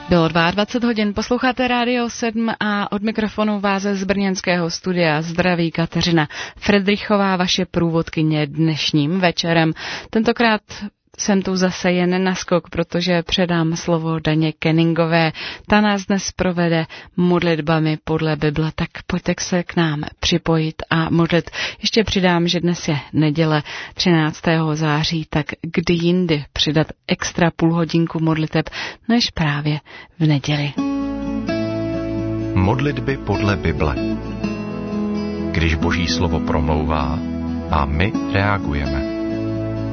Bylo 22 hodin, posloucháte Rádio 7 a od mikrofonu vás z brněnského studia zdraví Kateřina Fredrichová, vaše průvodkyně dnešním večerem. Tentokrát jsem tu zase jen na skok, protože předám slovo Daně Kenningové. Ta nás dnes provede modlitbami podle Bible, tak pojďte se k nám připojit a modlit. Ještě přidám, že dnes je neděle 13. září, tak kdy jindy přidat extra půl hodinku modliteb, než právě v neděli. Modlitby podle Bible. Když Boží slovo promlouvá a my reagujeme.